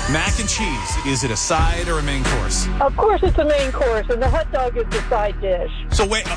Mac and cheese, is it a side or a main course? Of course it's a main course, and the hot dog is the side dish. So wait.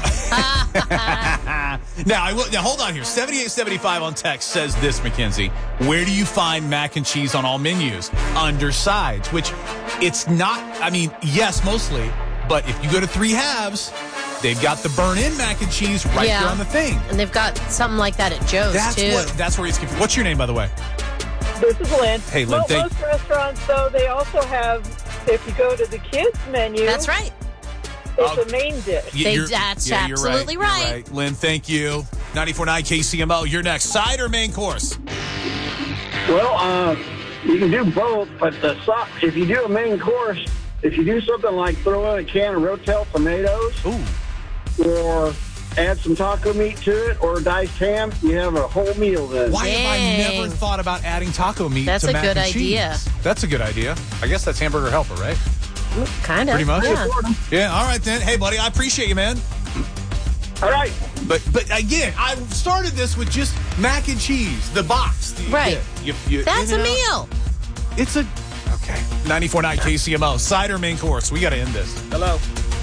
Now, hold on here. 7875 on text says this, Mackenzie. Where do you find mac and cheese on all menus? Under sides, which it's not, yes, mostly. But if you go to Three Halves, they've got the burn-in mac and cheese right there on the thing. And they've got something like that at Joe's, too. That's where it's confusing. What's your name, by the way? This is Lynn. Hey, Lynn. Most restaurants, though, they also have, if you go to the kids' menu. That's right. It's a main dish. That's absolutely right. You're right. Lynn, thank you. 94.9 KCMO, you're next. Side or main course? Well, you can do both, but if you do a main course, if you do something like throw in a can of Rotel tomatoes, or add some taco meat to it, or diced ham, you have a whole meal then. Why have I never thought about adding taco meat to mac and cheese? That's a good idea. That's a good idea. I guess that's Hamburger Helper, right? Kind of. Pretty much? Yeah. All right, then. Hey, buddy, I appreciate you, man. All right. But again, I started this with just mac and cheese, the box. Right. That's a meal. It's a... Okay. 94.9 KCMO. Side or main course? We got to end this. Hello.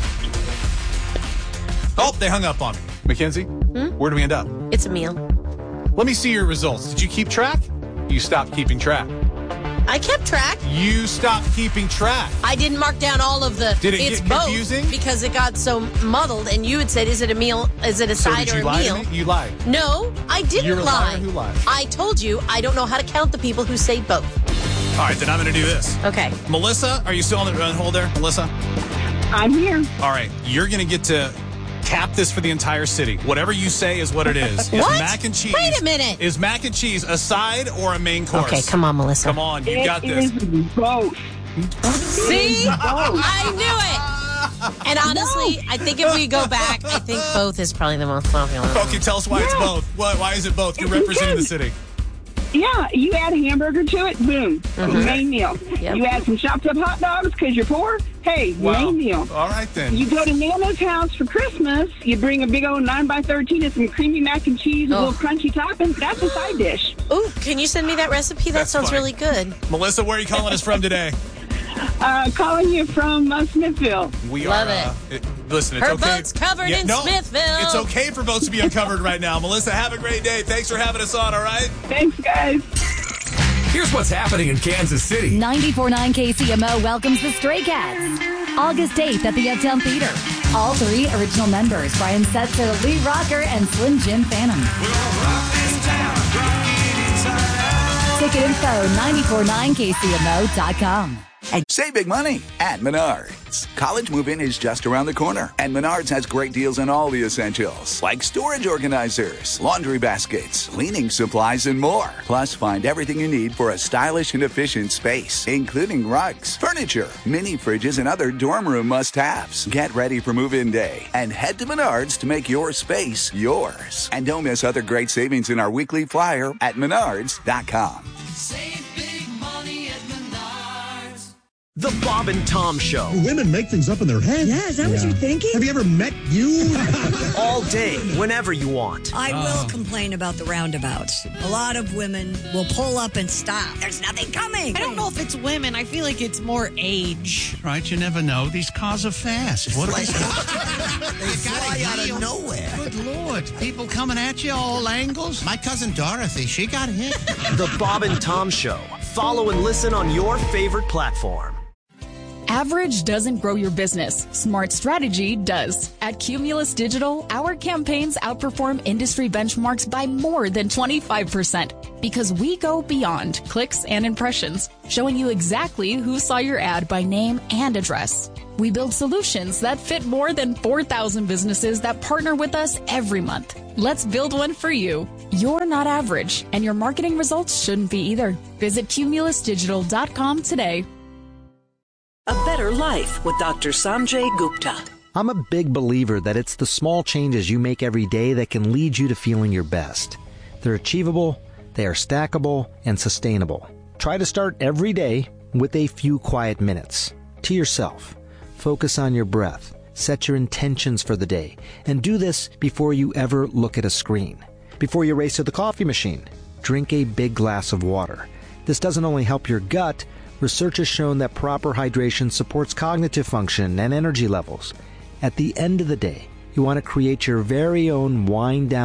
Oh, they hung up on me. Mackenzie, where do we end up? It's a meal. Let me see your results. Did you keep track? You stopped keeping track. I kept track. You stopped keeping track. I didn't mark down all of the... Did it it's get confusing? Both because it got so muddled, and you had said, is it a meal, is it a side or a meal? You lied. No, I didn't You're a lie. liar who lied. I told you I don't know how to count the people who say both. All right, then I'm going to do this. Okay. Melissa, are you still on the hold there? Melissa? I'm here. All right, you're going to get to cap this for the entire city. Whatever you say is what it is. What? Is mac and cheese. Wait a minute. Is mac and cheese a side or a main course? Okay, come on, Melissa. Come on, you got this. It is both. See? I knew it. And honestly, I think if we go back, I think both is probably the most popular. Okay, tell us why it's both. Why is it both? You're representing the city. Yeah, you add a hamburger to it, boom, main meal. Yep. You add some chopped up hot dogs because you're poor, hey, main meal. All right, then. You go to Nana's house for Christmas, you bring a big old 9x13 and some creamy mac and cheese, a little crunchy toppings, that's a side dish. Ooh, can you send me that recipe? That sounds funny. really good. Melissa, where are you calling us from today? Calling you from Smithville. We Love are. Listen, it's Her okay. boat's covered in Smithville. It's okay for boats to be uncovered right now. Melissa, have a great day. Thanks for having us on, all right? Thanks, guys. Here's what's happening in Kansas City. 94.9 KCMO welcomes the Stray Cats. August 8th at the Uptown Theater. All three original members, Brian Setzer, Lee Rocker, and Slim Jim Phantom. Ticket info, 949kcmo.com. Save big money at Menards. College move-in is just around the corner, and Menards has great deals on all the essentials, like storage organizers, laundry baskets, cleaning supplies, and more. Plus, find everything you need for a stylish and efficient space, including rugs, furniture, mini fridges, and other dorm room must-haves. Get ready for move-in day and head to Menards to make your space yours. And don't miss other great savings in our weekly flyer at Menards.com. Save big money at Menards. The Bob and Tom Show. Women make things up in their heads. Yeah, is that what you're thinking? Have you ever met you? All day, whenever you want. I will complain about the roundabouts. A lot of women will pull up and stop. There's nothing coming. I don't know if it's women. I feel like it's more age. Right, you never know. These cars are fast. What They fly out of nowhere. Good Lord. People coming at you all angles. My cousin Dorothy, she got hit. The Bob and Tom Show. Follow and listen on your favorite platform. Average doesn't grow your business. Smart strategy does. At Cumulus Digital, our campaigns outperform industry benchmarks by more than 25% because we go beyond clicks and impressions, showing you exactly who saw your ad by name and address. We build solutions that fit more than 4,000 businesses that partner with us every month. Let's build one for you. You're not average, and your marketing results shouldn't be either. Visit cumulusdigital.com today. A Better Life with Dr. Sanjay Gupta. I'm a big believer that it's the small changes you make every day that can lead you to feeling your best. They're achievable, they are stackable, and sustainable. Try to start every day with a few quiet minutes. To yourself. Focus on your breath. Set your intentions for the day. And do this before you ever look at a screen. Before you race to the coffee machine, drink a big glass of water. This doesn't only help your gut, research has shown that proper hydration supports cognitive function and energy levels. At the end of the day, you want to create your very own wind-down